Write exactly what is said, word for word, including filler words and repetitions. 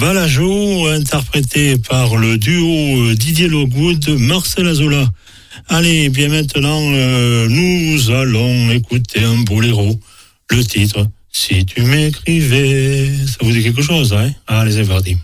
Balajo, interprété par le duo Didier Lockwood, Marcel Azola. Allez, bien maintenant, euh, nous allons écouter un boléro. Le titre, Si tu m'écrivais, ça vous dit quelque chose, hein? Allez, c'est parti.